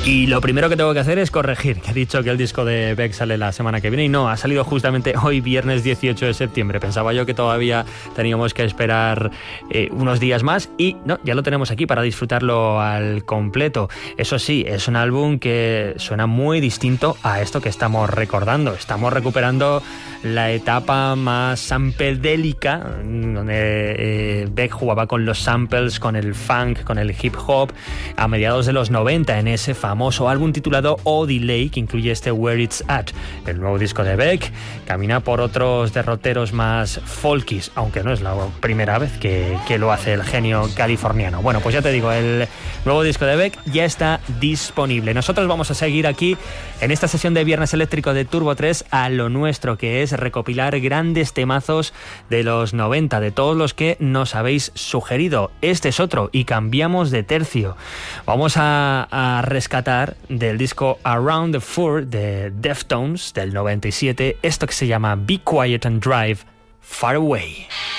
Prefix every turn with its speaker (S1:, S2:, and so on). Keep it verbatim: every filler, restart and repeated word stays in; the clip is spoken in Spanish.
S1: Y lo primero que tengo que hacer es corregir, que he dicho que el disco de Beck sale la semana que viene y no, ha salido justamente hoy, viernes dieciocho de septiembre. Pensaba yo que todavía teníamos que esperar eh, unos días más y no, ya lo tenemos aquí para disfrutarlo al completo. Eso sí, es un álbum que suena muy distinto a esto que estamos recordando. Estamos recuperando la etapa más sampledélica, donde eh, Beck jugaba con los samples, con el funk, con el hip hop, a mediados de los noventa, en ese famoso álbum titulado Oh Delay, que incluye este Where It's At. El nuevo disco de Beck camina por otros derroteros más folkies, aunque no es la primera vez que, que lo hace el genio californiano. Bueno, pues ya te digo, el nuevo disco de Beck ya está disponible. Nosotros vamos a seguir aquí en esta sesión de Viernes Eléctrico de Turbo tres a lo nuestro, que es recopilar grandes temazos de los noventa, de todos los que nos habéis sugerido. Este es otro y cambiamos de tercio. Vamos a, a rescatar del disco Around the Fur de Deftones del noventa y siete esto que se llama Be Quiet and Drive Far Away.